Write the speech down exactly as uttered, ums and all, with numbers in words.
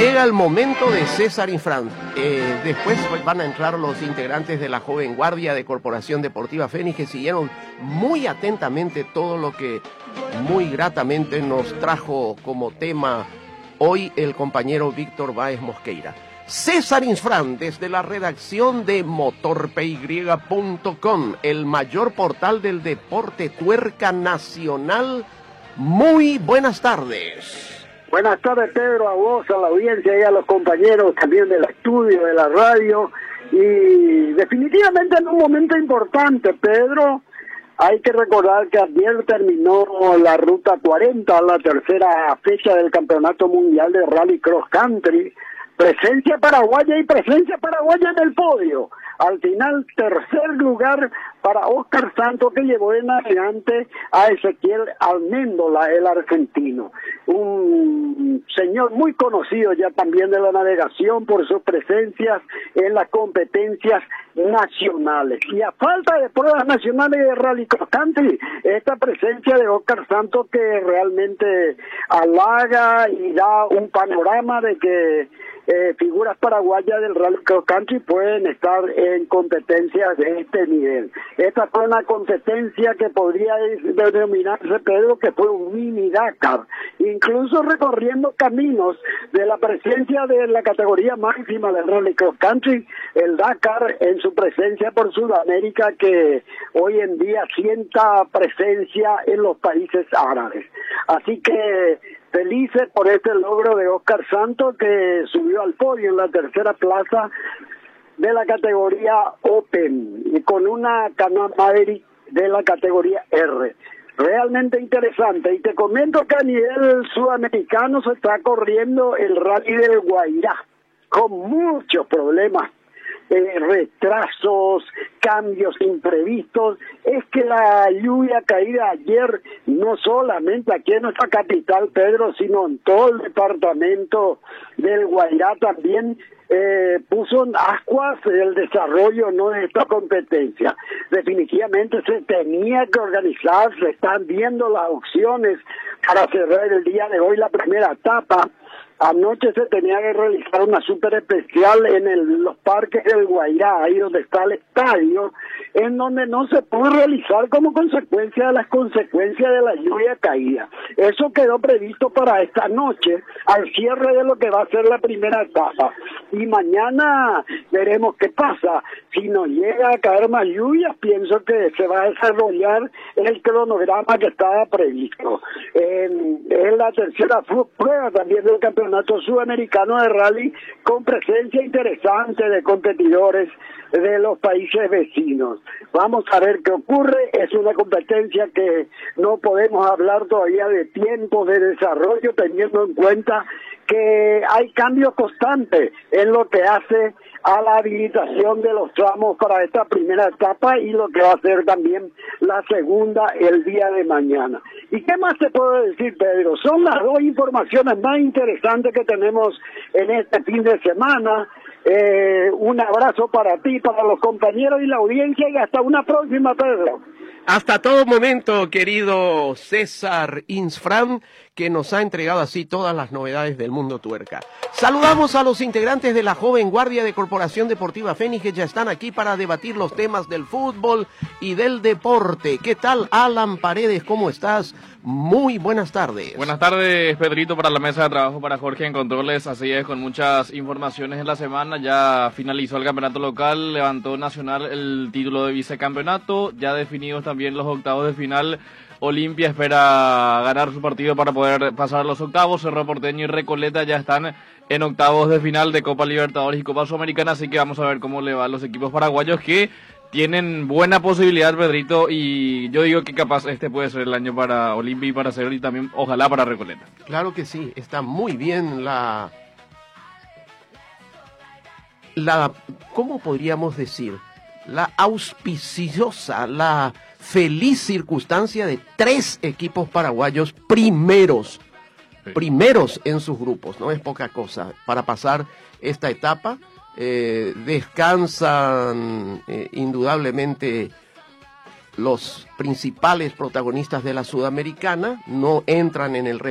Llega el momento de César Infran. Eh, después van a entrar los integrantes de la joven guardia de Corporación Deportiva Fénix, que siguieron muy atentamente todo lo que muy gratamente nos trajo como tema hoy el compañero Víctor Báez Mosqueira. César Infran, desde la redacción de motor p y punto com, el mayor portal del deporte tuerca nacional. Muy buenas tardes. Buenas tardes, Pedro, a vos, a la audiencia y a los compañeros también del estudio, de la radio. Y definitivamente en un momento importante, Pedro, hay que recordar que ayer terminó la Ruta cuarenta, la tercera fecha del Campeonato Mundial de Rally Cross Country. Presencia paraguaya y presencia paraguaya en el podio. Al final, tercer lugar para Oscar Santos, que llevó en adelante a Ezequiel Alméndola, el argentino. Un señor muy conocido ya también de la navegación por sus presencias en las competencias nacionales. Y a falta de pruebas nacionales de Rally Cross Country, esta presencia de Oscar Santos que realmente halaga y da un panorama de que Eh, figuras paraguayas del Rally Cross Country pueden estar en competencias de este nivel. Esta fue una competencia que podría denominarse, Pedro, que fue un mini Dakar, incluso recorriendo caminos de la presencia de la categoría máxima del Rally Cross Country, el Dakar en su presencia por Sudamérica, que hoy en día sienta presencia en los países árabes. Así que felices por este logro de Oscar Santos, que subió al podio en la tercera plaza de la categoría Open y con una canoa Maverick de la categoría R. Realmente interesante. Y te comento que a nivel sudamericano se está corriendo el Rally del Guairá con muchos problemas. Eh, retrasos, cambios imprevistos. Es que la lluvia caída ayer, no solamente aquí en nuestra capital, Pedro, sino en todo el departamento del Guairá también, eh, puso en ascuas el desarrollo no de esta competencia. Definitivamente se tenía que organizar, se están viendo las opciones para cerrar el día de hoy la primera etapa. Anoche se tenía que realizar una súper especial en el, los parques del Guairá, ahí donde está el estadio, en donde no se pudo realizar como consecuencia de las consecuencias de la lluvia caída. Eso quedó previsto para esta noche, al cierre de lo que va a ser la primera etapa. Y mañana veremos qué pasa. Si no llega a caer más lluvias, pienso que se va a desarrollar el cronograma que estaba previsto. En, en la tercera prueba también del campeonato sudamericano de rally, con presencia interesante de competidores de los países vecinos. Vamos a ver qué ocurre. Es una competencia que no podemos hablar todavía de tiempo de desarrollo, teniendo en cuenta que hay cambios constantes en lo que hace a la habilitación de los tramos para esta primera etapa y lo que va a ser también la segunda el día de mañana. ¿Y qué más te puedo decir, Pedro? Son las dos informaciones más interesantes que tenemos en este fin de semana. Eh, un abrazo para ti, para los compañeros y la audiencia, y hasta una próxima, Pedro. Hasta todo momento, querido César Infran, que nos ha entregado así todas las novedades del mundo tuerca. Saludamos a los integrantes de la joven guardia de Corporación Deportiva Fénix, que ya están aquí para debatir los temas del fútbol y del deporte. ¿Qué tal, Alan Paredes? ¿Cómo estás? Muy buenas tardes. Buenas tardes, Pedrito, para la mesa de trabajo, para Jorge en controles. Así es, con muchas informaciones en la semana. Ya finalizó el campeonato local, levantó Nacional el título de vicecampeonato, ya definidos también los octavos de final. Olimpia espera ganar su partido para poder pasar a los octavos. Cerro Porteño y Recoleta ya están en octavos de final de Copa Libertadores y Copa Sudamericana, así que vamos a ver cómo le va a los equipos paraguayos, que tienen buena posibilidad, Pedrito, y yo digo que capaz este puede ser el año para Olimpia y para Cerro, y también ojalá para Recoleta. Claro que sí, está muy bien la... la ¿cómo podríamos decir? La auspiciosa, la feliz circunstancia de tres equipos paraguayos primeros, sí. primeros en sus grupos, no es poca cosa, para pasar esta etapa. Eh, descansan eh, indudablemente los principales protagonistas de la Sudamericana, no entran en el